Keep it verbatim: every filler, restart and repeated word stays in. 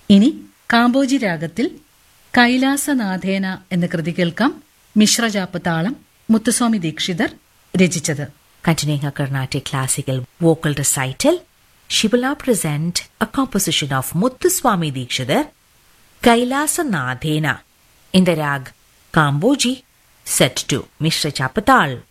ഇനി കാമ്പോജി രാഗത്തിൽ കൈലാസനാഥേന എന്ന കൃതി കേൾക്കാം. മിശ്രജാപ്പ് താളം, മുത്തുസ്വാമി ദീക്ഷിതർ രചിച്ചത്. Continuing her Carnatic classical vocal recital, she will now present a composition of Muthuswami Dikshidhar, Kailasanadhena, in the rag Kamboji, set to Mishra Chapatal.